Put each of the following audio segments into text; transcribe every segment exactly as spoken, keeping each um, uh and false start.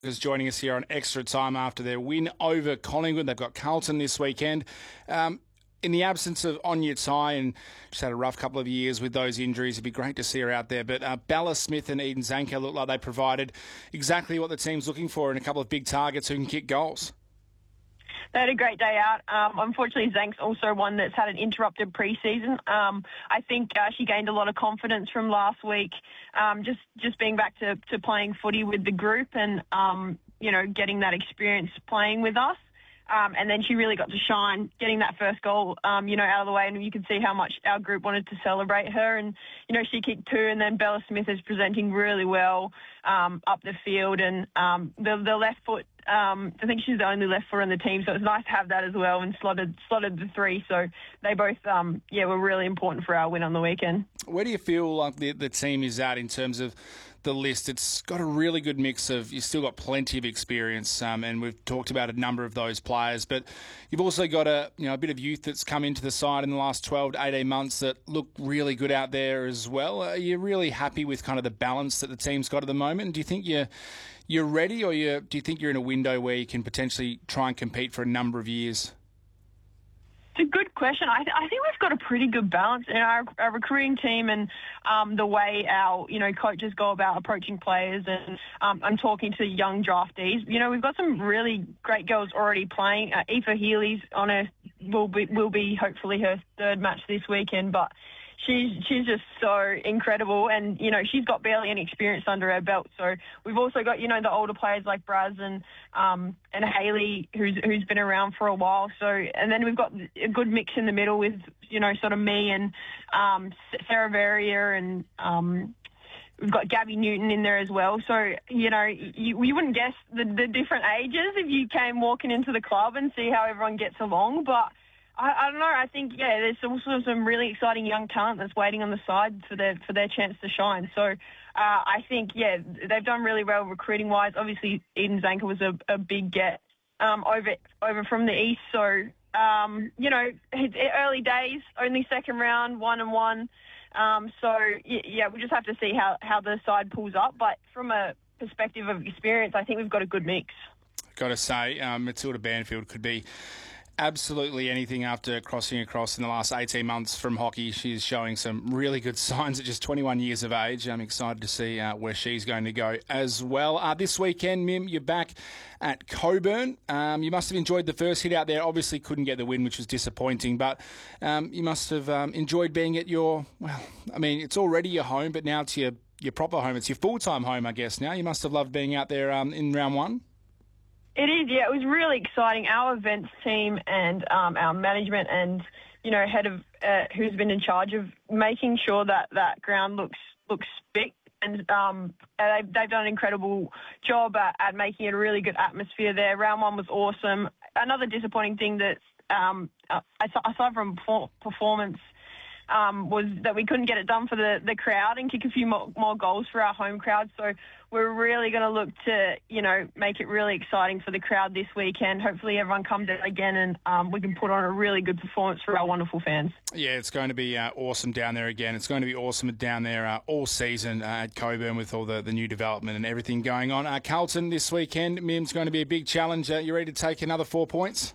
is joining us here on Extra Time after their win over Collingwood. They've got Carlton this weekend. Um, in the absence of Anya Tai, and she's had a rough couple of years with those injuries, it'd be great to see her out there. But uh, Bella Smith and Eden Zanker look like they provided exactly what the team's looking for in a couple of big targets who can kick goals. They had a great day out. Um, unfortunately, Zank's also one that's had an interrupted pre-season. Um, I think uh, she gained a lot of confidence from last week, um, just just being back to, to playing footy with the group and, um, you know, getting that experience playing with us. Um, and then she really got to shine, getting that first goal, um, you know, out of the way. And you could see how much our group wanted to celebrate her. And, you know, she kicked two. And then Bella Smith is presenting really well um, up the field. And um, the, the left foot, um, I think she's the only left foot on the team. So it's nice to have that as well, and slotted, slotted the three. So they both, um, yeah, were really important for our win on the weekend. Where do you feel like the, the team is at in terms of the list? It's got a really good mix of, you've still got plenty of experience, um, and we've talked about a number of those players, but you've also got a you know a bit of youth that's come into the side in the last twelve to eighteen months that look really good out there as well. Are you really happy with kind of the balance that the team's got at the moment? Do you think you're, you're ready, or you, do you think you're in a window where you can potentially try and compete for a number of years? It's a good question. I, th- I think we've got a pretty good balance in our, our recruiting team and um, the way our you know coaches go about approaching players. And um, I'm talking to young draftees. You know, we've got some really great girls already playing. Uh, Aoife Healy's on her will be will be hopefully her third match this weekend, but she's she's just so incredible, and you know she's got barely any experience under her belt. So we've also got you know the older players like Braz and um, and Hayley, who's who's been around for a while. So and then we've got a good mix in the middle with you know sort of me and um, Sarah Verrier and. Um, We've got Gabby Newton in there as well. So, you know, you, you wouldn't guess the, the different ages if you came walking into the club and see how everyone gets along. But I, I don't know. I think, yeah, there's also some really exciting young talent that's waiting on the side for their for their chance to shine. So uh, I think, yeah, they've done really well recruiting-wise. Obviously, Eden Zanker was a, a big get um, over over from the east. So, um, you know, early days, only second round, one and one. Um, so, yeah, we just have to see how, how the side pulls up. But from a perspective of experience, I think we've got a good mix. Got to say, um, Matilda Banfield could be absolutely anything after crossing across in the last eighteen months from hockey. She's showing some really good signs at just twenty-one years of age. I'm excited to see uh, where she's going to go as well. Uh, this weekend, Mim, you're back at Coburn. Um, you must have enjoyed the first hit out there. Obviously couldn't get the win, which was disappointing, but um, you must have um, enjoyed being at your, well, I mean, it's already your home, but now it's your, your proper home. It's your full-time home, I guess, now. You must have loved being out there um, in round one. It is, yeah. It was really exciting. Our events team and um, our management and, you know, head of uh, who's been in charge of making sure that that ground looks looks big. And um, they've, they've done an incredible job at, at making it a really good atmosphere there. Round one was awesome. Another disappointing thing that, um, aside from performance, Um, was that we couldn't get it done for the, the crowd and kick a few more, more goals for our home crowd. So we're really going to look to, you know, make it really exciting for the crowd this weekend. Hopefully everyone comes out again and um, we can put on a really good performance for our wonderful fans. Yeah, it's going to be uh, awesome down there again. It's going to be awesome down there uh, all season uh, at Coburn with all the, the new development and everything going on. Uh, Carlton this weekend, Mim's going to be a big challenge. Uh, you ready to take another four points?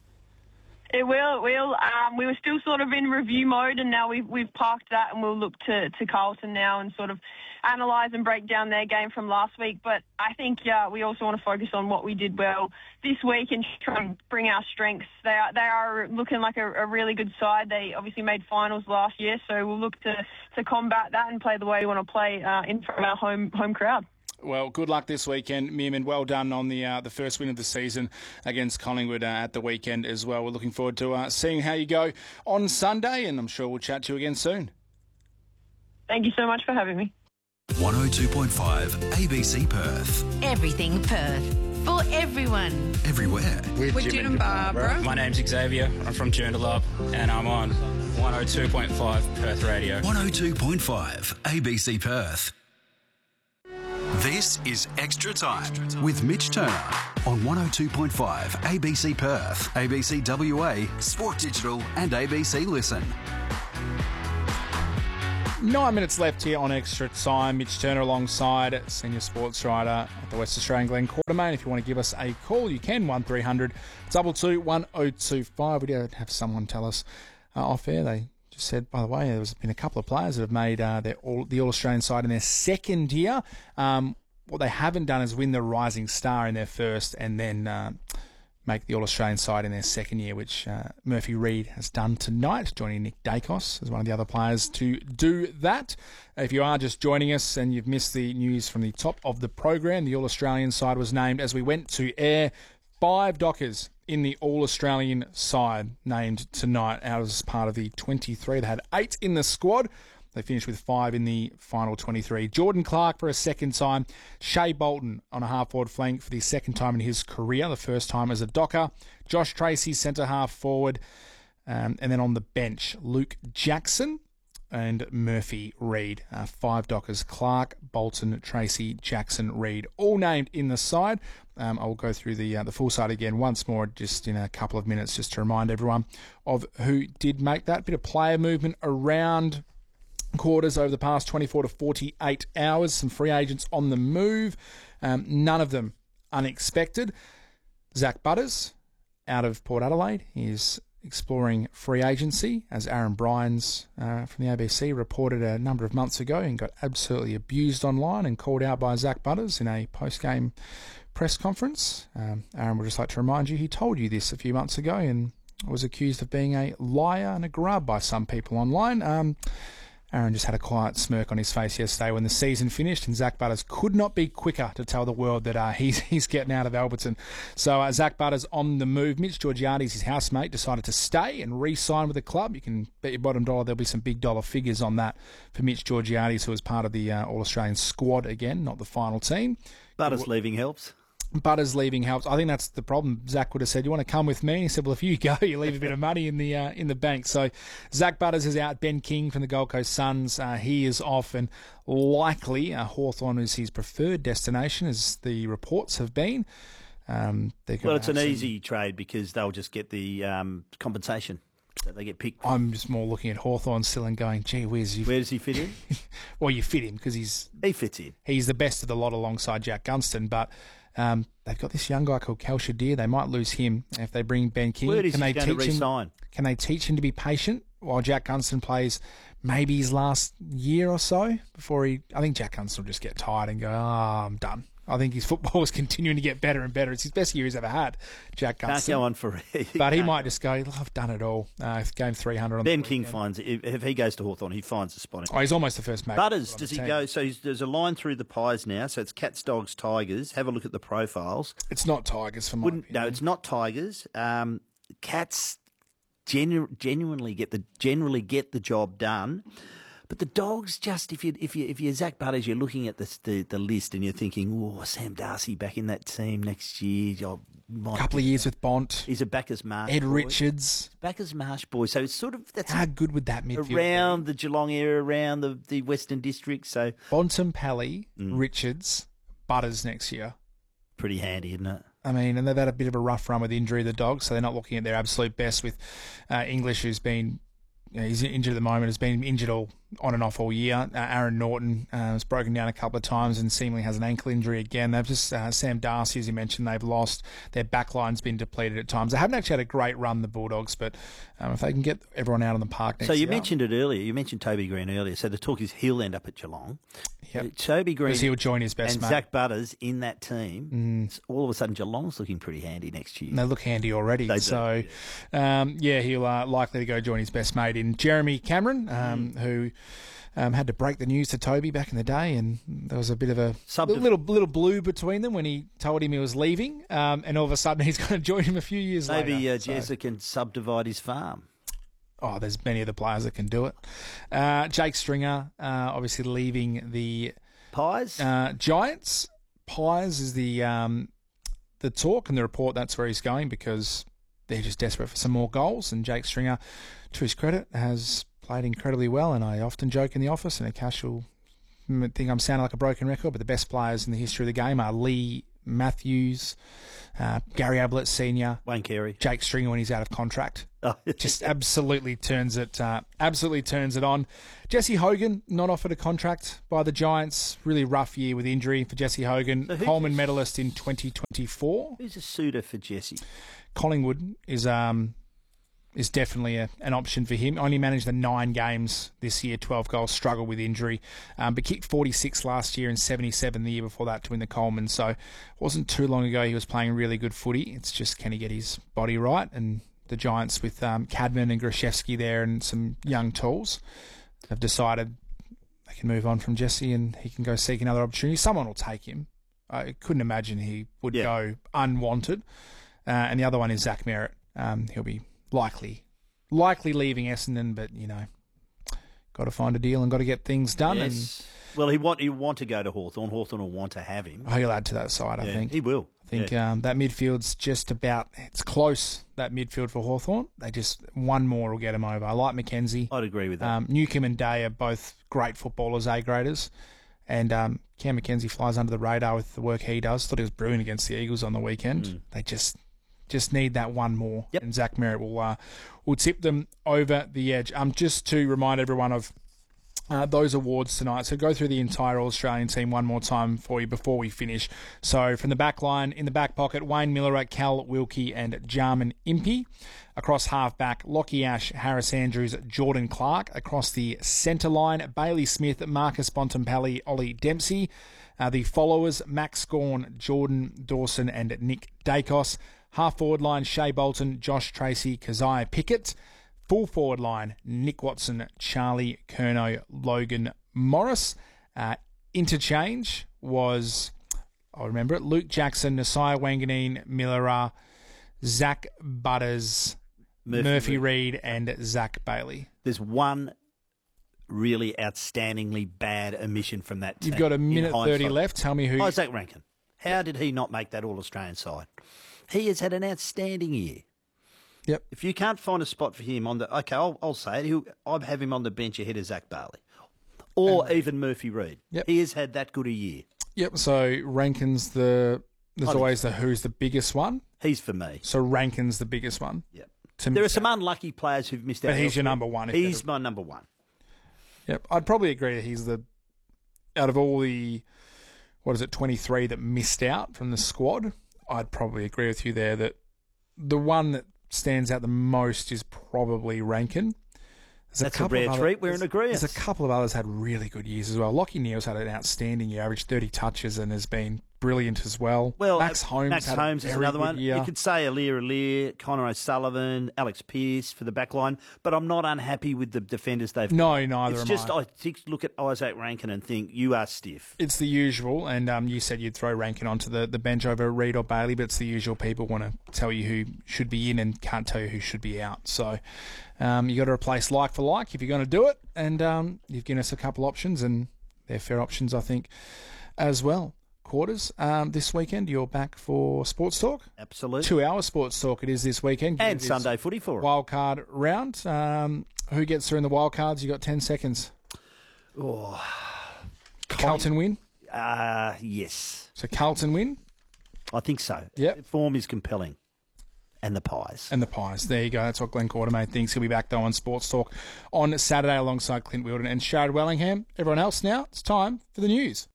It will, it will. Um, we were still sort of in review mode, and now we've, we've parked that, and we'll look to, to Carlton now and sort of analyse and break down their game from last week. But I think uh, we also want to focus on what we did well this week and try and bring our strengths. They are, they are looking like a, a really good side. They obviously made finals last year, so we'll look to, to combat that and play the way we want to play uh, in front of our home home crowd. Well, good luck this weekend, Mim, and well done on the uh, the first win of the season against Collingwood uh, at the weekend as well. We're looking forward to uh, seeing how you go on Sunday, and I'm sure we'll chat to you again soon. Thank you so much for having me. one oh two point five A B C Perth. Everything Perth. For everyone. Everywhere. With, With Jim and Barbara. My name's Xavier. I'm from Joondalup, and I'm on one oh two point five Perth Radio. one oh two point five A B C Perth. This is Extra Time with Mitch Turner on one oh two point five A B C Perth, A B C W A, Sport Digital and A B C Listen. Nine minutes left here on Extra Time. Mitch Turner alongside senior sports writer at the West Australian Glen Quartermain. If you want to give us a call, you can. one three hundred two two one oh two five. We did have someone tell us uh, off air. They just said, by the way, there's been a couple of players that have made uh, their all, the All-Australian side in their second year. Um, what they haven't done is win the Rising Star in their first and then uh, make the All-Australian side in their second year, which uh, Murphy Reid has done tonight, joining Nick Dacos as one of the other players to do that. If you are just joining us and you've missed the news from the top of the program, the All-Australian side was named as we went to air. Five Dockers in the All-Australian side named tonight out as part of the twenty-three. They had eight in the squad. They finished with five in the final twenty-three. Jordan Clark for a second time. Shea Bolton on a half-forward flank for the second time in his career, the first time as a Docker. Josh Tracy, centre-half forward. Um, and then on the bench, Luke Jackson and Murphy Reid. Uh, five Dockers, Clark, Bolton, Tracy, Jackson, Reid, all named in the side. Um, I'll go through the uh, the full side again once more just in a couple of minutes just to remind everyone of who did make that. Bit of player movement around quarters over the past twenty-four to forty-eight hours. Some free agents on the move. Um, none of them unexpected. Zach Butters out of Port Adelaide is exploring free agency, as Aaron Bryans uh, from the A B C reported a number of months ago and got absolutely abused online and called out by Zach Butters in a post-game press conference. Um, Aaron would just like to remind you he told you this a few months ago and was accused of being a liar and a grub by some people online. Um, Aaron just had a quiet smirk on his face yesterday when the season finished, and Zach Butters could not be quicker to tell the world that uh, he's he's getting out of Alberton. So uh, Zach Butters on the move. Mitch Georgiades, his housemate, decided to stay and re-sign with the club. You can bet your bottom dollar there'll be some big dollar figures on that for Mitch Georgiades, who was part of the uh, All-Australian squad again, not the final team. Butters leaving helps. Butters leaving helps. I think that's the problem. Zach would have said, "You want to come with me?" He said, "Well, if you go, you leave a bit of money in the uh, in the bank." So, Zach Butters is out. Ben King from the Gold Coast Suns, uh, he is off, and likely uh, Hawthorn is his preferred destination, as the reports have been. Um, well, it's an some... easy trade because they'll just get the um, compensation. So they get picked. I'm just more looking at Hawthorn still and going, gee whiz. Where does he fit in? Well, you fit him because he's he fits in. He's the best of the lot alongside Jack Gunston, but. Um, they've got this young guy called Kel Shadir. They might lose him if they bring Ben King. Word is can they he's teach going to resign. him? Can they teach him to be patient while Jack Gunston plays maybe his last year or so before he? I think Jack Gunston will just get tired and go, "Ah, oh, I'm done." I think his football is continuing to get better and better. It's his best year he's ever had, Jack Gunston. Can't go on for it. But he might just go, I've done it all. Uh, game three hundred on Ben the King weekend. finds, if he goes to Hawthorn, he finds a spot. Oh, he's almost the first mate. Butters, does he go? So he's, there's a line through the pies now. So it's Cats, Dogs, Tigers. Have a look at the profiles. It's not Tigers for my Wouldn't, opinion. No, it's not Tigers. Um, Cats genu- genuinely get the generally get the job done. But the Dogs, just if you if you if you're Zach Butters, you're looking at the the, the list and you're thinking, oh, Sam Darcy back in that team next year. Oh, a couple of years with Bont. He's a Bacchus Marsh. Ed boy. Richards. Bacchus Marsh boy. So it's sort of that's how good would that midfield around be? the Geelong area, around the, the Western District. So Bontempelli, Mm. Richards, Butters next year. Pretty handy, isn't it? I mean, and they've had a bit of a rough run with injury, the Dogs, so they're not looking at their absolute best with uh, English, who's been. You know, he's injured at the moment, has been injured all on and off all year. Uh, Aaron Norton uh, has broken down a couple of times and seemingly has an ankle injury again. They've just, uh, Sam Darcy, as you mentioned, they've lost. Their backline's been depleted at times. They haven't actually had a great run, the Bulldogs, but um, if they can get everyone out on the park next year. So you year, mentioned it earlier. You mentioned Toby Green earlier. So the talk is he'll end up at Geelong. Yep. Uh, Toby Green. Because he'll join his best and mate. Zach Butters in that team. Mm. All of a sudden, Geelong's looking pretty handy next year. And they look handy already. They so, do, yeah. Um, yeah, he'll uh, likely to go join his best mate in Jeremy Cameron, um, mm. who um, had to break the news to Toby back in the day, and there was a bit of a Subdiv- little little blue between them when he told him he was leaving, um, and all of a sudden he's going to join him a few years Maybe, later. Maybe uh, so. Jezza can subdivide his farm. Oh, there's many of the players that can do it. Uh, Jake Stringer, uh, obviously leaving the Pies uh, Giants. Pies is the um, the talk and the report. That's where he's going because they're just desperate for some more goals. And Jake Stringer, to his credit, has played incredibly well. And I often joke in the office, and Akash will think I'm sounding like a broken record, but the best players in the history of the game are Lee Matthews, uh, Gary Ablett Senior, Wayne Carey, Jake Stringer when he's out of contract. Oh. Just absolutely turns it, uh, absolutely turns it on. Jesse Hogan not offered a contract by the Giants. Really rough year with injury for Jesse Hogan. So who- Coleman medalist in twenty twenty-four. Who's a suitor for Jesse? Collingwood is um is definitely a, an option for him. Only managed the nine games this year, twelve goals, struggled with injury, um, but kicked forty-six last year and seventy-seven the year before that to win the Coleman. So it wasn't too long ago he was playing really good footy. It's just, can he get his body right? And the Giants with um, Cadman and Grashevsky there and some young tools have decided they can move on from Jesse and he can go seek another opportunity. Someone will take him. I couldn't imagine he would Yeah. go unwanted. Uh, and the other one is Zach Merritt. Um, he'll be likely likely leaving Essendon, but, you know, got to find a deal and got to get things done. Yes. Well, he want he want to go to Hawthorn. Hawthorn will want to have him. And oh, he'll add to that side, I Yeah, think. he will. I think Yeah. um, that midfield's just about, it's close, that midfield for Hawthorn. They just, one more will get him over. I like Mackenzie. I'd agree with that. Um, Newcomb and Day are both great footballers, A-graders. And um, Cam Mackenzie flies under the radar with the work he does. Thought he was brilliant against the Eagles on the weekend. Mm. They just just need that one more. Yep. And Zach Merritt will uh, will tip them over the edge. Um, just to remind everyone of uh, those awards tonight. So go through the entire All-Australian team one more time for you before we finish. So from the back line, in the back pocket, Wayne Miller, Cal Wilkie and Jarman Impey. Across half-back, Lockie Ash, Harris Andrews, Jordan Clark. Across the centre line, Bailey Smith, Marcus Bontempelli, Ollie Dempsey. Uh, the followers, Max Scorn, Jordan Dawson and Nick Dacos. Half-forward line, Shea Bolton, Josh Tracy, Keziah Pickett. Full forward line, Nick Watson, Charlie Curnow, Logan Morris. Uh, interchange was, I remember it, Luke Jackson, Nasiah Wanganeen, Millera, Zach Butters, Murphy, Murphy Reed, and Zach Bailey. There's one really outstandingly bad omission from that team. You've got a in minute thirty hindsight. left. Tell me who. Isaac Rankin. How did he not make that All-Australian side? He has had an outstanding year. Yep. If you can't find a spot for him on the... Okay, I'll, I'll say it. He'll, I'd have him on the bench ahead of Zach Bailey. Or even Murphy Reed. Yep. He has had that good a year. Yep. So Rankin's the. There's I think always the who's the biggest one. He's for me. So Rankin's the biggest one. Yep. To There are miss some out. unlucky players who've missed out. But he's your elsewhere. number one. if He's they're- my number one. Yep. I'd probably agree that he's the. Out of all the. What is it? twenty-three that missed out from the squad. I'd probably agree with you there that the one that stands out the most is probably Rankin. There's That's a couple rare of other- treat. We're in there's- agreement. There's a couple of others had really good years as well. Lockie Neal's had an outstanding year, averaged thirty touches and has been brilliant as well. Well, Max uh, Holmes Max had Holmes a is very another good one. year. You could say Alir Alir, Connor O'Sullivan, Alex Pearce for the back line, but I'm not unhappy with the defenders they've got. No, neither It's am just, I. I think, look at Isaac Rankin and think, you are stiff. It's the usual, and um, you said you'd throw Rankin onto the, the bench over Reed or Bailey, but it's the usual. People want to tell you who should be in and can't tell you who should be out. So um, you got to replace like for like if you're going to do it, and um, you've given us a couple options, and they're fair options, I think, as well. Quarters um, this weekend. You're back for Sports Talk. Absolutely. Two hour Sports Talk it is this weekend. And It is Sunday footy for it. wild card round. Um, who gets through in the wild cards? You got ten seconds. Oh, Carlton win. uh, yes, So Carlton win I think so. Yep. Form is compelling. And the Pies. and the Pies. There you go. That's what Glenn Quartermain thinks. He'll be back though on Sports Talk on Saturday alongside Clint Wilden and Sharad Wellingham. Everyone else now, it's time for the news.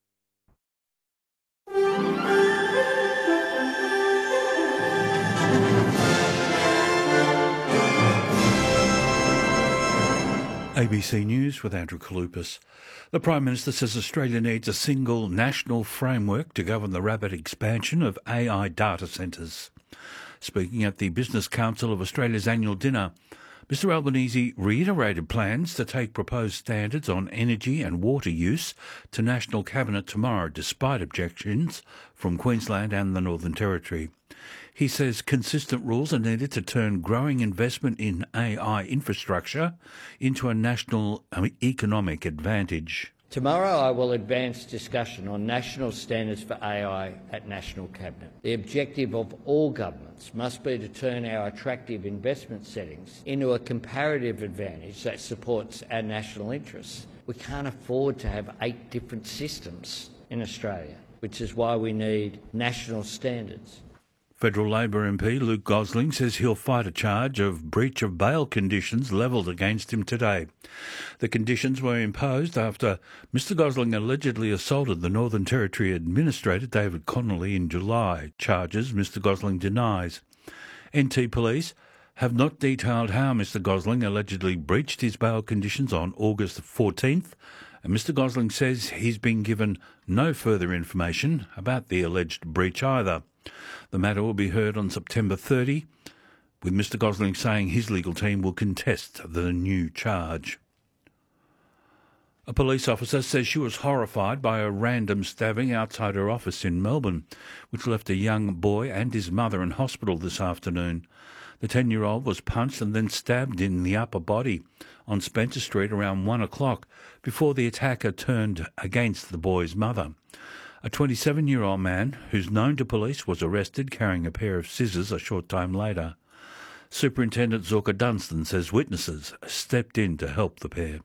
A B C News with Andrew Kalupas. The Prime Minister says Australia needs a single national framework to govern the rapid expansion of A I data centres. Speaking at the Business Council of Australia's annual dinner, Mister Albanese reiterated plans to take proposed standards on energy and water use to National Cabinet tomorrow, despite objections from Queensland and the Northern Territory. He says consistent rules are needed to turn growing investment in A I infrastructure into a national economic advantage. Tomorrow I will advance discussion on national standards for A I at National Cabinet. The objective of all governments must be to turn our attractive investment settings into a comparative advantage that supports our national interests. We can't afford to have eight different systems in Australia. We which is why we need national standards. Federal Labor M P Luke Gosling says he'll fight a charge of breach of bail conditions levelled against him today. The conditions were imposed after Mister Gosling allegedly assaulted the Northern Territory Administrator David Connolly in July, charges Mister Gosling denies. N T Police have not detailed how Mister Gosling allegedly breached his bail conditions on August fourteenth, and Mister Gosling says he's been given no further information about the alleged breach either. The matter will be heard on September thirtieth, with Mister Gosling saying his legal team will contest the new charge. A police officer says she was horrified by a random stabbing outside her office in Melbourne, which left a young boy and his mother in hospital this afternoon. The ten-year-old was punched and then stabbed in the upper body on Spencer Street around one o'clock before the attacker turned against the boy's mother. A twenty-seven-year-old man, who's known to police, was arrested carrying a pair of scissors a short time later. Superintendent Zorka Dunstan says witnesses stepped in to help the pair.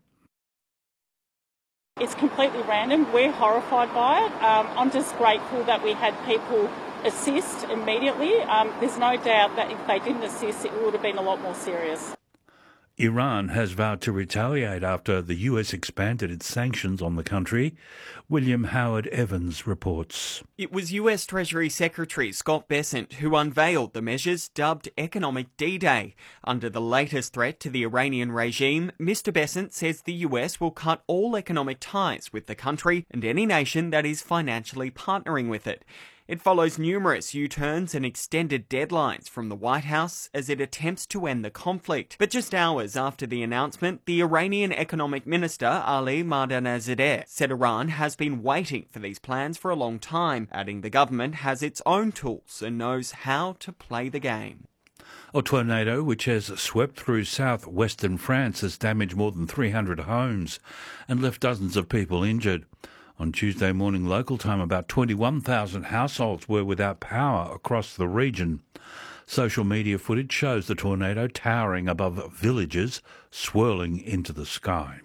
It's completely random. We're horrified by it. Um, I'm just grateful that we had people assist immediately. Um, there's no doubt that if they didn't assist, it would have been a lot more serious. Iran has vowed to retaliate after the U S expanded its sanctions on the country. William Howard Evans reports. It was U S Treasury Secretary Scott Bessent who unveiled the measures dubbed Economic D-Day. Under the latest threat to the Iranian regime, Mister Bessent says the U S will cut all economic ties with the country and any nation that is financially partnering with it. It follows numerous U-turns and extended deadlines from the White House as it attempts to end the conflict. But just hours after the announcement, the Iranian Economic Minister Ali Mardanazadeh said Iran has been waiting for these plans for a long time, adding the government has its own tools and knows how to play the game. A tornado which has swept through southwestern France has damaged more than three hundred homes and left dozens of people injured. On Tuesday morning local time, about twenty-one thousand households were without power across the region. Social media footage shows the tornado towering above villages, swirling into the sky.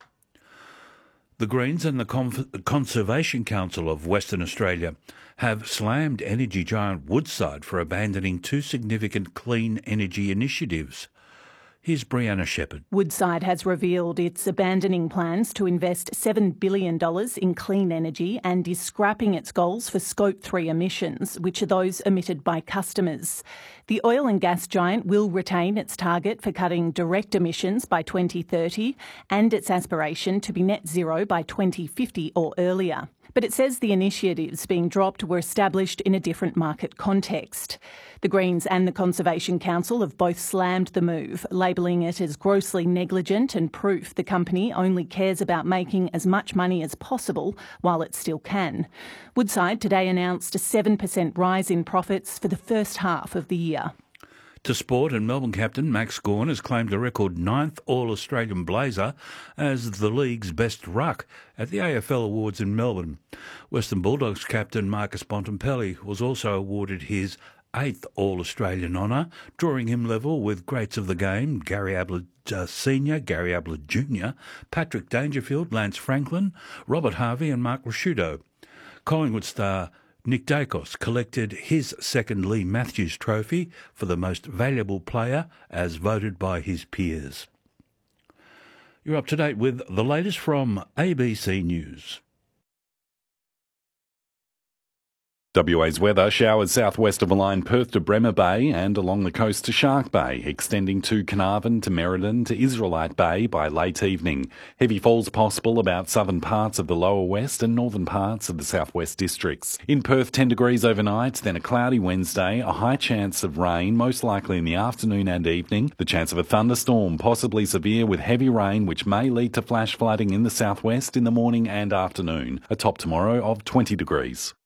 The Greens and the Con- Conservation Council of Western Australia have slammed energy giant Woodside for abandoning two significant clean energy initiatives. Here's Brianna Shepherd. Woodside has revealed it's abandoning plans to invest seven billion dollars in clean energy and is scrapping its goals for Scope three emissions, which are those emitted by customers. The oil and gas giant will retain its target for cutting direct emissions by twenty thirty and its aspiration to be net zero by twenty fifty or earlier. But it says the initiatives being dropped were established in a different market context. The Greens and the Conservation Council have both slammed the move, labelling it as grossly negligent and proof the company only cares about making as much money as possible while it still can. Woodside today announced a seven percent rise in profits for the first half of the year. To sport, and Melbourne captain Max Gawn has claimed a record ninth All-Australian blazer as the league's best ruck at the A F L Awards in Melbourne. Western Bulldogs captain Marcus Bontempelli was also awarded his eighth All-Australian honour, drawing him level with greats of the game Gary Ablett uh, Senior, Gary Ablett Junior, Patrick Dangerfield, Lance Franklin, Robert Harvey and Mark Rasciuto. Collingwood star Nick Dacos collected his second Lee Matthews Trophy for the most valuable player as voted by his peers. You're up to date with the latest from A B C News. W A's weather, showers southwest of the line Perth to Bremer Bay and along the coast to Shark Bay, extending to Carnarvon to Merredin to Israelite Bay by late evening. Heavy falls possible about southern parts of the lower west and northern parts of the southwest districts. In Perth, ten degrees overnight, then a cloudy Wednesday, a high chance of rain, most likely in the afternoon and evening. The chance of a thunderstorm, possibly severe with heavy rain, which may lead to flash flooding in the southwest in the morning and afternoon. A top tomorrow of twenty degrees.